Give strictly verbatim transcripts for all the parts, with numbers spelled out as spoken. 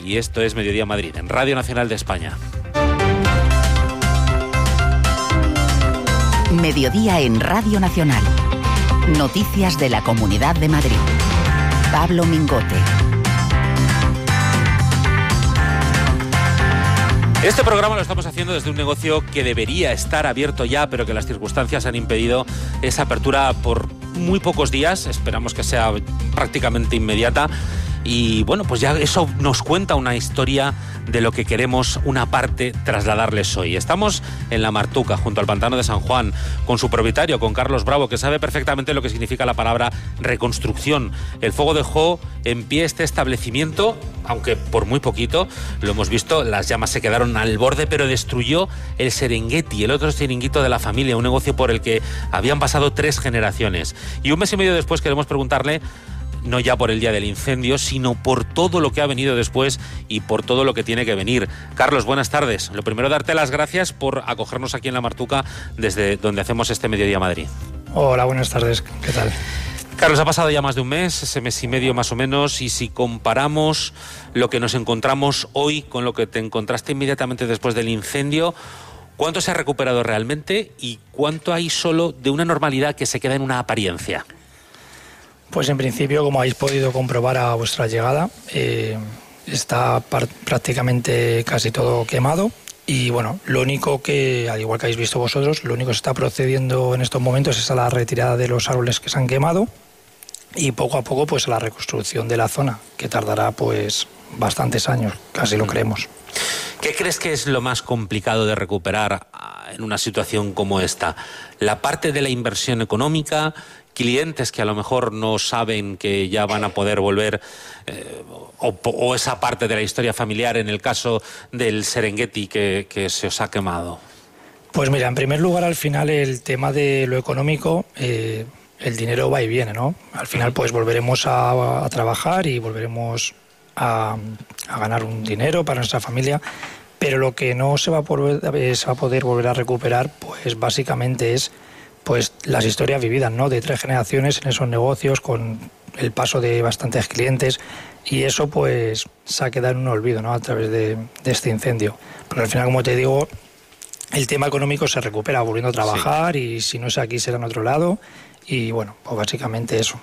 y esto es Mediodía Madrid, en Radio Nacional de España. Mediodía en Radio Nacional. Noticias de la Comunidad de Madrid. Pablo Mingote. Este programa lo estamos haciendo desde un negocio que debería estar abierto ya, pero que las circunstancias han impedido esa apertura por muy pocos días. Esperamos que sea prácticamente inmediata. Y bueno, pues ya eso nos cuenta una historia de lo que queremos una parte trasladarles hoy. Estamos en La Martuca, junto al Pantano de San Juan, con su propietario, con Carlos Bravo, que sabe perfectamente lo que significa la palabra reconstrucción. El fuego dejó en pie este establecimiento, aunque por muy poquito, lo hemos visto, las llamas se quedaron al borde, pero destruyó el Serengeti, el otro chiringuito de la familia, un negocio por el que habían pasado tres generaciones. Y un mes y medio después queremos preguntarle, no ya por el día del incendio, sino por todo lo que ha venido después y por todo lo que tiene que venir. Carlos, buenas tardes. Lo primero, darte las gracias por acogernos aquí en La Martuca, desde donde hacemos este Mediodía Madrid. Hola, buenas tardes. ¿Qué tal? Carlos, ha pasado ya más de un mes, ese mes y medio más o menos, y si comparamos lo que nos encontramos hoy con lo que te encontraste inmediatamente después del incendio, ¿cuánto se ha recuperado realmente y cuánto hay solo de una normalidad que se queda en una apariencia? Pues en principio, como habéis podido comprobar a vuestra llegada, eh, está par- prácticamente casi todo quemado. Y bueno, lo único que, al igual que habéis visto vosotros, lo único que se está procediendo en estos momentos es a la retirada de los árboles que se han quemado y poco a poco pues a la reconstrucción de la zona, que tardará pues bastantes años, casi lo creemos. ¿Qué crees que es lo más complicado de recuperar en una situación como esta? ¿La parte de la inversión económica? ¿Clientes que a lo mejor no saben que ya van a poder volver? Eh, o, o esa parte de la historia familiar en el caso del Serengeti que, que se os ha quemado? Pues mira, en primer lugar, al final el tema de lo económico, eh, el dinero va y viene, ¿no? Al final pues volveremos a, a trabajar y volveremos a, a ganar un dinero para nuestra familia, pero lo que no se va a poder, se va a poder volver a recuperar pues básicamente es pues las historias vividas, ¿no? De tres generaciones en esos negocios, con el paso de bastantes clientes, y eso pues se ha quedado en un olvido, ¿no? A través de, de este incendio. Pero al final, como te digo, el tema económico se recupera volviendo a trabajar, sí. Y si no es aquí será en otro lado, y bueno, pues básicamente eso.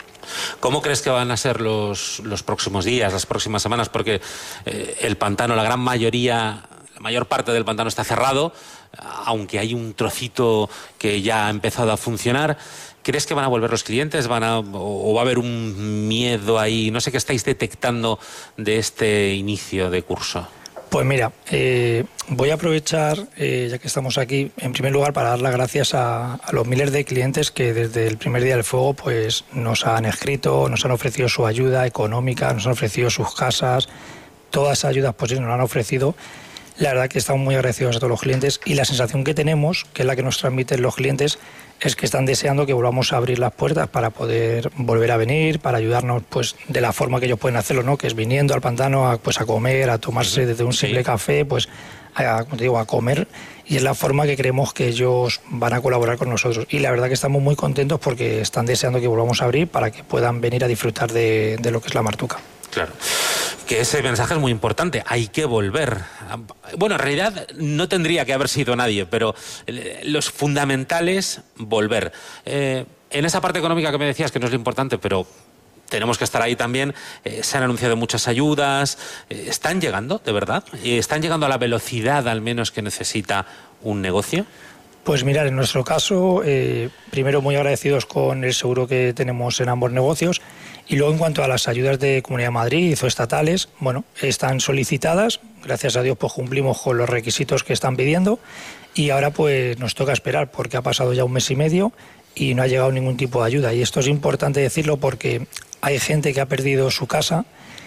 ¿Cómo crees que van a ser los, los próximos días, las próximas semanas? Porque eh, el pantano, la gran mayoría, la mayor parte del pantano está cerrado, aunque hay un trocito que ya ha empezado a funcionar. ¿Crees que van a volver los clientes? ¿Van a, o va a haber un miedo ahí? No sé qué estáis detectando de este inicio de curso. Pues mira, eh, voy a aprovechar, eh, ya que estamos aquí, en primer lugar para dar las gracias a, a los miles de clientes que desde el primer día del fuego pues nos han escrito, nos han ofrecido su ayuda económica, nos han ofrecido sus casas, todas esas ayudas posibles nos han ofrecido. La verdad que estamos muy agradecidos a todos los clientes, y la sensación que tenemos, que es la que nos transmiten los clientes, es que están deseando que volvamos a abrir las puertas para poder volver a venir, para ayudarnos pues de la forma que ellos pueden hacerlo, ¿no? Que es viniendo al pantano a, pues, a comer, a tomarse desde un simple sí. café, pues a, como te digo, a comer, y es la forma que creemos que ellos van a colaborar con nosotros. Y la verdad que estamos muy contentos porque están deseando que volvamos a abrir para que puedan venir a disfrutar de, de lo que es La Martuca. Claro, que ese mensaje es muy importante, hay que volver. Bueno, en realidad no tendría que haber sido nadie, pero los fundamentales, volver. Eh, en esa parte económica que me decías que no es lo importante, pero tenemos que estar ahí también, eh, se han anunciado muchas ayudas, eh, ¿están llegando, de verdad? ¿Están llegando a la velocidad al menos que necesita un negocio? Pues mirar, en nuestro caso, eh, primero muy agradecidos con el seguro que tenemos en ambos negocios, y luego en cuanto a las ayudas de Comunidad de Madrid o estatales, bueno, están solicitadas, gracias a Dios pues cumplimos con los requisitos que están pidiendo, y ahora pues nos toca esperar porque ha pasado ya un mes y medio y no ha llegado ningún tipo de ayuda, y esto es importante decirlo porque hay gente que ha perdido su casa,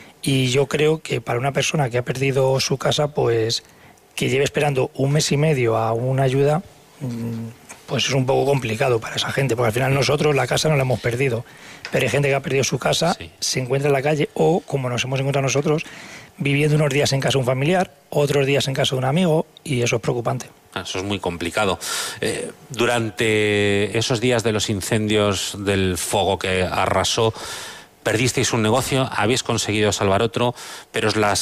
y yo creo que para una persona que ha perdido su casa, pues que lleve esperando un mes y medio a una ayuda, pues es un poco complicado para esa gente, porque al final nosotros la casa no la hemos perdido, pero hay gente que ha perdido su casa, sí. se encuentra en la calle, o como nos hemos encontrado nosotros, viviendo unos días en casa de un familiar, otros días en casa de un amigo, y eso es preocupante. Eso es muy complicado. Eh, durante esos días de los incendios, del fuego que arrasó, perdisteis un negocio, habéis conseguido salvar otro, pero las